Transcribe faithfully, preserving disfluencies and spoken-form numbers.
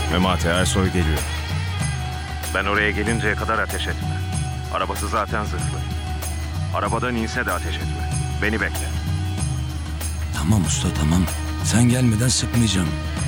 Memati Ersoy geliyor. Ben oraya gelinceye kadar ateş etme. Arabası zaten zırhlı. Arabadan inse de ateş etme. Beni bekle. Tamam usta tamam. Sen gelmeden sıkmayacağım.